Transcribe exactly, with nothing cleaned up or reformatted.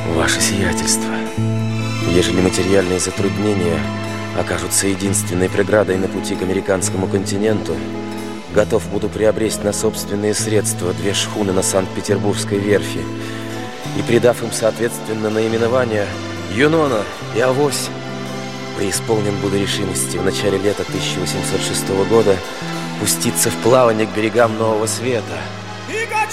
Ваше сиятельство, ежели материальные затруднения окажутся единственной преградой на пути к американскому континенту, готов буду приобрести на собственные средства две шхуны на Санкт-Петербургской верфи и, придав им соответственно наименования Юнона и Авось, преисполнен буду решимости в начале лета тысяча восемьсот шестого года пуститься в плавание к берегам Нового Света.